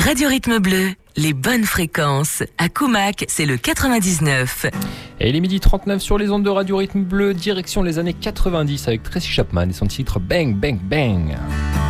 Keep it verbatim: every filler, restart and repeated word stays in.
Radio Rythme Bleu, les bonnes fréquences. À Coumac, c'est le quatre-vingt-dix-neuf. Et il est midi trente-neuf sur les ondes de Radio Rythme Bleu, direction les années quatre-vingt-dix avec Tracy Chapman et son titre Bang Bang Bang.